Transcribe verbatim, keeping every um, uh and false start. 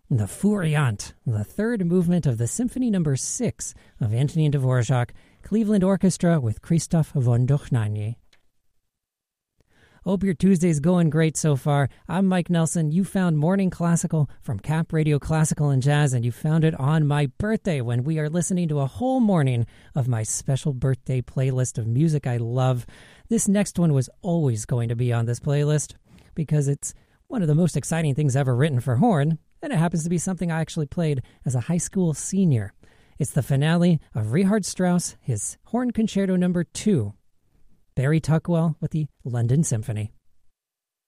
the Furiant, the third movement of the Symphony Number Six of Antonin Dvorak, Cleveland Orchestra with Christoph von Dohnanyi. Hope your Tuesday's going great so far. I'm Mike Nelson. You found Morning Classical from Cap Radio Classical and Jazz, and you found it on my birthday when we are listening to a whole morning of my special birthday playlist of music I love. This next one was always going to be on this playlist because it's one of the most exciting things ever written for horn, and it happens to be something I actually played as a high school senior. It's the finale of Richard Strauss, his Horn Concerto Number Two. Barry Tuckwell with the London Symphony.